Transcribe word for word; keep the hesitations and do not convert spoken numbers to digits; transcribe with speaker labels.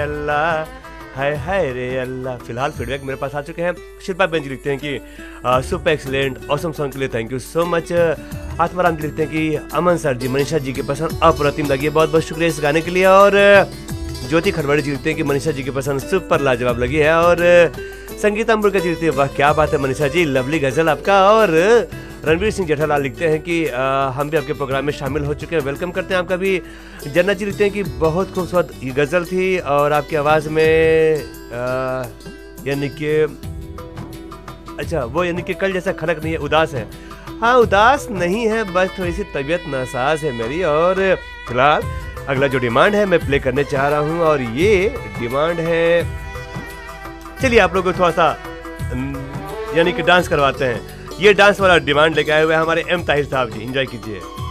Speaker 1: अल्लाह, हाय हाय रे अल्लाह। फिलहाल फीडबैक मेरे पास आ चुके हैं। शिल्पा बेंजी लिखते हैं कि सुपर एक्सलेंट ऑसम सॉन्ग के लिए thank you so much. Atmaram जी लिखते हैं कि अमन सर जी मनीषा जी की पसंद अप्रतिम लगी है, बहुत बहुत शुक्रिया इस गाने के लिए। और ज्योति खड़वाड़ी जी लिखते हैं कि मनीषा जी की पसंद सुपर लाजवाब लगी है। और संगीता अम्बुलकर जी लिखते हैं वाह क्या बात है मनीषा जी, लवली गजल आपका। और रणवीर सिंह जेठालाल लिखते हैं कि आ, हम भी आपके प्रोग्राम में शामिल हो चुके हैं, वेलकम करते हैं आपका भी। जन्नत जी लिखते हैं कि बहुत खूबसूरत ये गज़ल थी और आपकी आवाज़ में यानी कि अच्छा वो यानी कि कल जैसा खनक नहीं है, उदास है। हाँ उदास नहीं है, बस थोड़ी सी तबीयत नासाज है मेरी। और फिलहाल अगला जो डिमांड है मैं प्ले करने चाह रहा हूँ और ये डिमांड है, चलिए आप लोगों को थोड़ा सा यानी कि डांस करवाते हैं। ये डांस वाला डिमांड लेके आए हुए हैं हमारे एम ताहिर साहब जी, एंजॉय कीजिए।